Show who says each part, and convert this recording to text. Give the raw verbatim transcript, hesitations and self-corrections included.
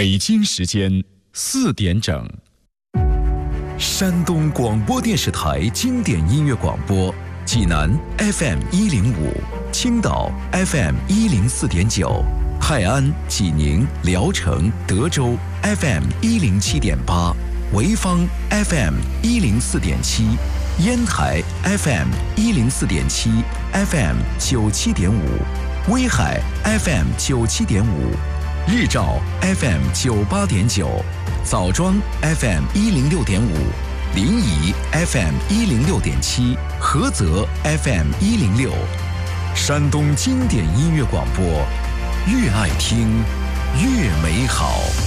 Speaker 1: 北京时间四点整。
Speaker 2: 山东广播电视台经典音乐广播，济南 F M 一零五，青岛 F M 一零四点九，泰安、济宁、聊城、德州 F M 一零七点八，潍坊 F M 一零四点七，烟台 F M 一零四点七 ，F M 九七点五，威海 F M 九七点五，日照 F M 九八点九，枣庄 F M 一零六点五，临沂 F M 一零六点七，菏泽 F M 一零六。山东经典音乐广播，越爱听越美好。